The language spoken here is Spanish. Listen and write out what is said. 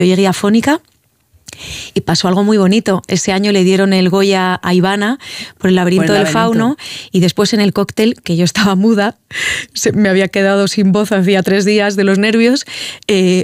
llegué afónica. Y pasó algo muy bonito. Ese año le dieron el Goya a Ivana por El laberinto del fauno, y después en el cóctel, que yo estaba muda, me había quedado sin voz hacía 3 días de los nervios,